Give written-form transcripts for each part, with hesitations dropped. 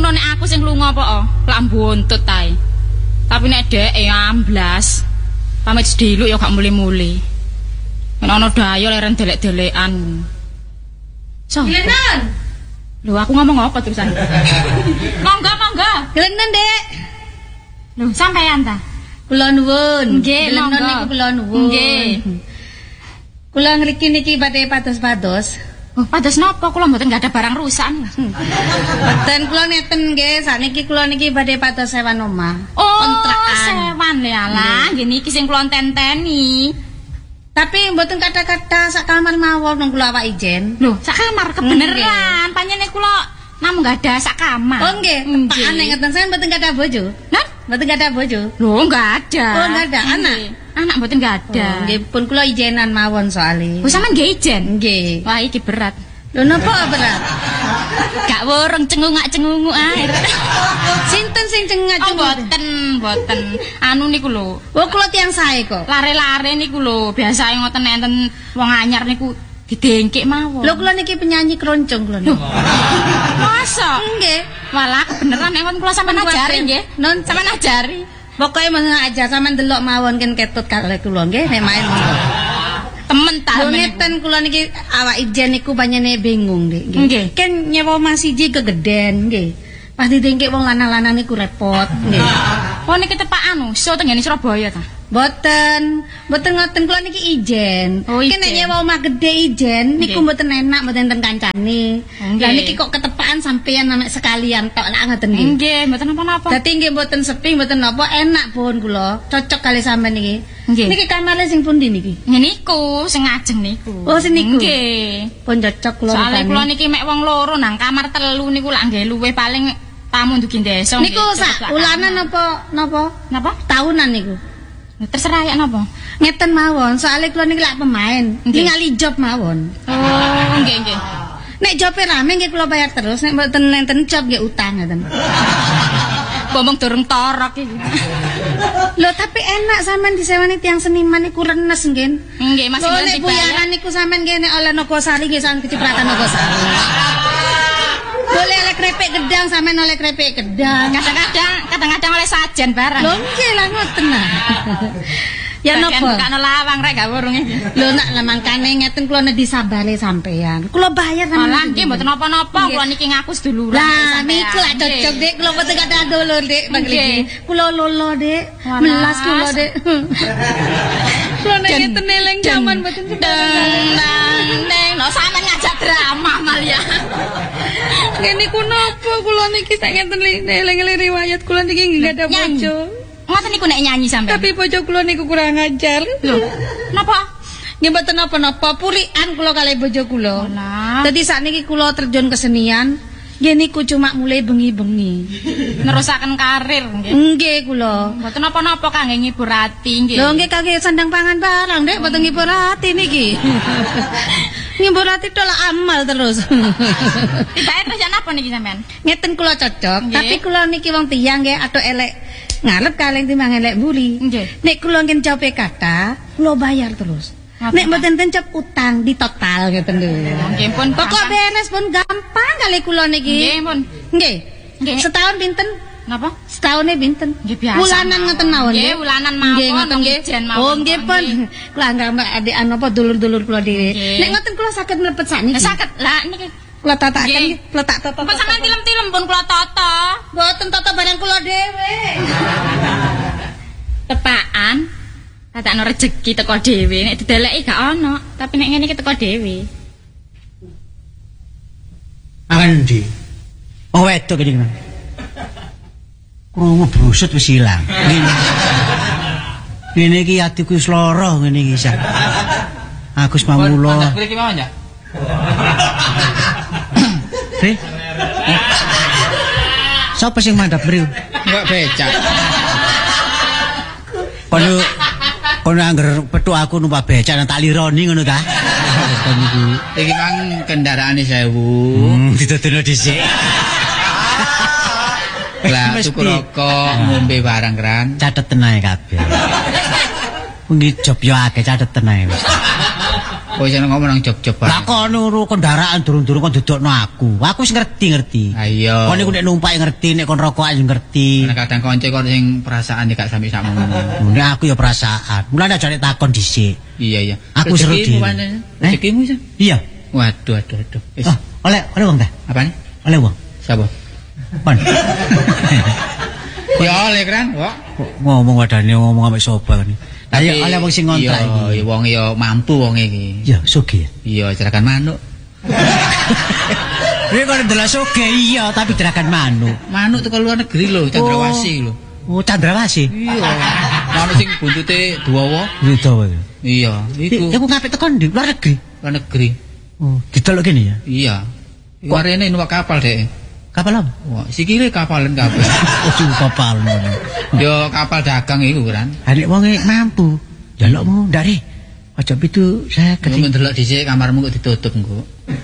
ngono nek aku sing lunga apa lak buntut ae. Tapi nek dhek amblas. Pamit sediluk ya gak muli-muli. Nek ana dayo leren delek-delekan. So. Gelenan. Lho aku ngomong apa terusan? Monggo. Gelenan, Dek. Lho sampean ta? Kula nuwun. Nggih, Gelenan monggo. niku kula nuwun. Nggih. Kula ngriki niki badhe pados-pados. Oh, pados napa kula mboten gak ada barang rusak. Mboten kula neten nggih, sakniki kula niki badhe pados sewan omah. Oh, kontrakan. sewan le alah, nggih niki sing kula tenteni. Tapi mboten kata-kata sak kamar mawon nang kula awak ijen. Lho, sak kamar kebeneran. Panjenengan kula namung gak ada sak kamar. Oh nggih, Pak Aneh ngeten sampean mboten kada bojo. Nah, Mboten kada bojo. lho gak ada. Oh, gak ada anak. Anak mboten gak ada. Nggih pun kula ijenan mawon soalé. Oh, sampean nggih ijen? Nggih. Wah, iki berat. Lho napa berat? Gak worong cengungak-cengunguk ae. Sinten sing cengak Oh, mboten. Anu niku lho. Oh kula tiyang sae kok. Lare-lare niku lho, biasa ngoten enten wong anyar niku didengkik mawon. Lho kula niki penyanyi keroncong kula niku. Masa? Nggih. Walah beneran nek kula sampean ajari nggih. Non Sampean ajari. Pokoke men ajar sampean delok mawon ken ketut kali kula nggih nek main monggo. Temen ta Lho men. ngeten kula niki awak ijen niku panjenengan bingung Dik. Nggih. Ken nyewa omah siji kegeden nggih. Pas didengkik wong lanang-lanang niku repot nggih. Oh niki tepak anu, so tenggene Surabaya ta. Mboten ngoten kula niki ijen. Oh, ijen. Ken nek nyewa omah gede ijen niku Nggih. mboten enak mboten enten kancane. Nggih. Lah niki kok ketepaan sampean nek sekalian tok lak ngoten nggih. Nggih, mboten napa-napa. Dadi nggih mboten sepi mboten napa enak pun kula. Cocok kali sampean niki. Nggih. Niki kamare sing pundi niki? Niku sing ngajeng niku. Oh, sing niku? Nggih. Pun cocok kula. Soale rupane. kula niki mek wong loro nang kamar telu niku lak nggih luwih paling tamu ndugi desa. Niku sak ulanan apa napa? Napa? Tahunan niku. Terserah ya napa? Ngeten mawon, soalnya kula niki lak pemain. Nggih. Ningali job mawon. Oh, nggih. Nek jobe rame nggih kula bayar terus, nek mboten nenten job nggih utang ngoten. Ngomong durung torok iki. Lho tapi enak sampean disewani tiyang seniman niku renes nggih. Nggih, masih Lho nganti nek buyaran niku sampean nggih nek oleh Nogosari nggih sampean kecipratan Nogosari. Boleh oleh krepek gedang sampean oleh krepek gedang. Kadang-kadang oleh sajen barang. Lho nggih lah ngoten nah. Ya Bagian napa? bukakno lawang rek gak wurung iki. Lho nak lah mangkane ngeten kula nedhi sabare sampean. Kula bayar sampean. Malah nggih mboten napa-napa, kula niki ngaku seduluran. Lah niku lak cocok Dik, kula mboten kata dulur Dik, Nggih. kula lolo Dik, Walah. melas kula Dik. Kula nek ngeten eling jaman mboten Neng, no sampean ngajak drama malia. ngene niku napa kula niki sak ngeten eling-eling riwayat kula niki nggih ada Nyanyi. bojo. Ngoten niku nek nyanyi sampean. Tapi bojo kula niku kurang ajar. Lho, napa? Nggih mboten napa-napa, pulikan kula kali bojo kula. Walah. Dadi sakniki kula terjun kesenian, nggih niku cuma mulai bengi-bengi. Nerusaken karir nggih. Nggih kula. Mboten napa-napa kangge ngibur ati nggih. Lho nggih kangge sandang pangan barang, Dek, mboten ngibur ati niki. Ngibur ati tok lak amal terus. Tibake terus ya napa niki sampean? Ngeten kula cocok, Nggih. tapi kula niki wong tiyang nggih atuk elek ngarep kaleng timbang elek mburi. Nggih. Nek kula ngen jobe kata, kula bayar terus. Apa, Nek Pak? mboten ten job utang di total ngeten lho. Nggih pun Pokok beres pun gampang kali kula niki. Nggih pun. Nggih. Nggih. Setahun pinten? Napa? Setahunnya pinten? Nggih biasa. Bulanan ngoten mawon. Nggih, bulanan mawon. Nggih ngoten nggih. Ijen mawon. Oh nggih pun. Kula anggap adik apa dulur-dulur kula dhewe. Nggih. Nek ngoten kula saged mlebet sakniki. Saged lah niki. Kula tatakan Nggih. nggih, kula tak toto. Pun sampean tilem-tilem pun kula tata. Mboten toto barang kula dhewe. Tepaan. Katakno rejeki teko dhewe, nek dideleki gak ono, tapi nek ngene iki teko dhewe. Andi. Oh wedok iki. Krungu brusut wis ilang. Ngene iki atiku wis lara ngene iki sak. Agus Mamulo. Mandap iki mawon ya. Re. Sapa sing mandap mriku? Enggak becak. Kono angger petuk aku numpak becak nang tak lironi ngono ta? Kon iki. Iki mang kendaraane 1000. Ditodono dhisik. Lah Mesti. tuku rokok, ngombe barang kan. Cateten ae kabeh. Nggih job yo akeh cateten ae wis. Kowe jeneng ngomong nang job-job Lah kon nuru kendaraan durung-durung kon dudukno aku. Aku wis ngerti. Ayo. Kon niku nek numpak ngerti, nek kon rokokan yo ngerti. Nek kadang konco kon sing perasaan gak sampe sakmono. Nek aku ya perasaan. Mulane aja nek takon dhisik. Iya. Aku seru Rezekimu dhewe. mana? Rezekimu sih. Iya. Waduh. Wis. Oh, oleh wong ta? Apane? Oleh wong. Siapa? Kon. Ya oleh kan, kok. Ngomong wadane ngomong ambek sapa kan. Lah ya oleh wong sing ngontrak iki. Iya, wong ya mampu wong iki. Ya, sugih. Iya, jerakan manuk. Ini kalau ndelok sugih iya, tapi jerakan manuk. Manuk teko luar negeri lho, Candrawasih lho. Oh, Candrawasih. Iya. Manuk sing buntute dawa. Gitu wae. Iya, iku Iku ngapik teko ndi? Luar negeri. luar negeri. Oh, didelok kene ya. Iya. Warene numpak kapal dek. Kapal apa? Wah, sikile kapalan kabeh. Oh, kapal. Yo kapal dagang iku kan. Anek wonge mampu. Jalukmu ndare. Aja pitu saya Ketika keting. ndelok dhisik kamarmu kok ditutup engko.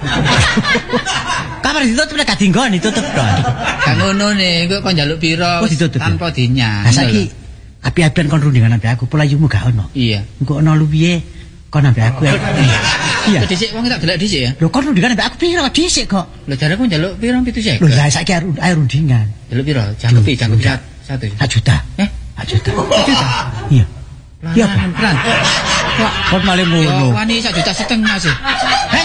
Kamar ditutup nek kadinggon ditutup to. Gak ngono nih, engko kon njaluk pira Oh, ditutup ya? tanpa dinyang. Lah saiki api-apian kon rundingan ambek aku, pelayumu gak ono. Iya. Engko ono lu piye? Kon ambek aku ya. Iya. Kok dhisik wong tak delok dhisik ya. Lho kon rundingan ambek aku piro dhisik kok. Lho jare aku njaluk pira 750. Lho lah saiki ayo rundingan. Njaluk pira? Jangkepi 1. 1 juta. Eh? 1 juta. Iya. Iya, Pak. Pelan. Wah, kon malah Yo ngono. wani 1,5 juta sih. Heh.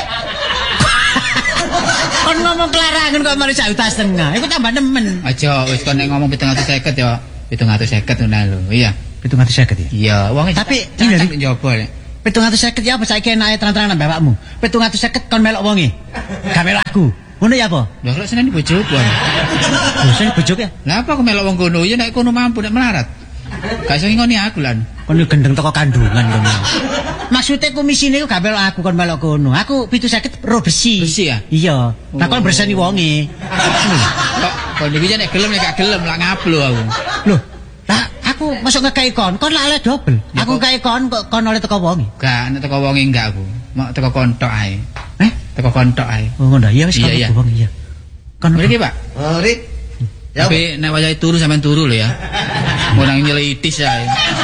Kon ngomong kelarangan kok malah 1,5 juta. Iku tambah nemen. Aja wis kon nek ngomong 750 ya 750 ngono lho. Iya. 750 ya. Iya, wong Tapi, ini ini dari njaba nek. 750 ya apa saiki enake terang-terangan ambek awakmu. 750 kon melok wonge. Gak melok aku. Ngono ya apa? Lho kok seneng bojoku. Dosen bojok ya. Lah apa aku melok wong kono ya nek kono mampu nek melarat. Gak iso ngoni aku lan. Kon gendeng teko kandungan kono. Maksudnya komisine ku gak melok aku kon melok kono. Aku 750 ro besi. Besi ya? Iya. Nah kon bersani wonge. Kok kon iki nek gelem nek gak gelem lak ngablo aku. Loh, lah aku masuk ngekei kon lak oleh double. Ya, Aku kok- ngekei kon oleh teko wonge. Gak nek teko wonge enggak aku. Mau teko kontok ae. Eh? Teko kontok ae. Oh ngono iya wis kon Iya, iya. wonge iya. Kon Mriki, Pak. Oh, Rik. Ya, Tapi nek wayahe turu sampean turu lho ya. Mau nang nyelitis ae.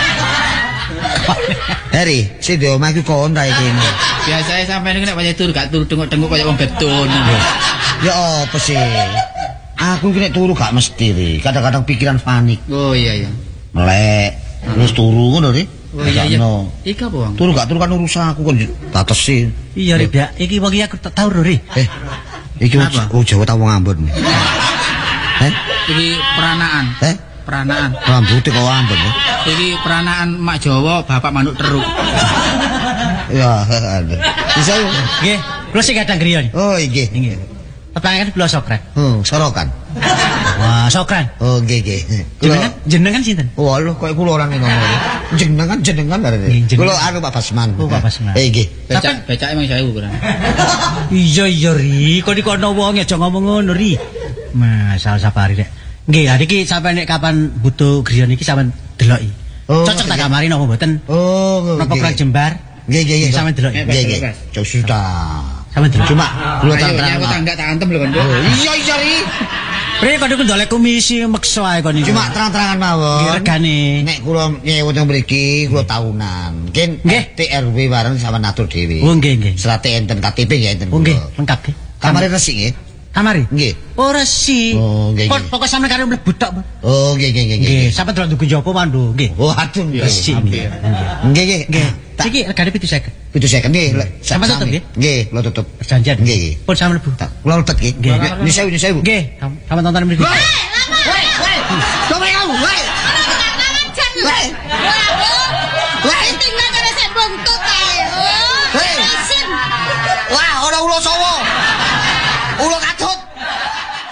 Heri, sing di omah iki kon ta iki. Biasane sampean iki nek wayahe turu gak turu tengok-tengok kaya wong getun. Ya apa sih? Aku iki nek turu gak mesti, Rik. Kadang-kadang pikiran panik. Oh iya. Melek. Terus turu ngono, Rik. Oh iya. Sakno. Iki apa, Bang? Turu gak turu kan urusan aku kon tatesi. Iya Rip ya. Iki wong iki aku tau lho Rip. Iki Apa? Jawa ta wong Ambon. Iki peranaan. Peranaan. Rambutnya kok Ambon. Iki peranaan mak Jawa, bapak manuk teruk. Ya, ada. Bisa yuk. Nggih, kula sing kadang griya. Oh, iki. Nggih. Tetangan kula Sokran. Sorokan. Wah, Sokran. Oh, nggih. Jenengan sinten? Oh, lho kok kula orang ngomong. Jenengan lho. Kula anu Pak Basman. Oh, Pak Basman. Nggih. Becak emang 1000 kurang. Iya Ri, kok iki ana wong aja ngomong ngono Ri. Masal sapari rek. Nggih, hari iki sampeyan nek kapan butuh griya niki sampeyan deloki. Oh, Cocok tak kamari napa mboten? Oh, Napa kurang jembar? Nggih. Sampeyan deloki. Nggih. Jauh sudah. Sampeyan deloki. Cuma kula Ayo, terang. aku tak antem lho kon. Iya, Ri. Pri kok niku ndolek komisi meksa ae kon niku. Cuma terang-terangan mawon. Nggih regane. Nek kula nyewot yang mriki kula tahunan. Mungkin Nggih. TRW bareng sama atur dhewe. Oh nggih. Serat enten KTP nggih enten. Oh nggih, lengkap nggih. Kamare resik nggih. Kamari? Nggih. Ora sih. Oh, nggih, Kok nggih. pokok sampe karo mlebu tok. Oh, nggih. Nggih, sampe delok duku jopo mandu, nggih. Oh, aduh. Resik nggih. Nggih. Nggih. Tak Iki regane 750. pitu second nggih. Sampe tutup, nggih? Nggih, kula tutup. Perjanjian. Nggih. Pun sampe mlebu. Tak kula lebet nggih. Nggih. Nisewu. Nggih, sampe tonton mriki. Lah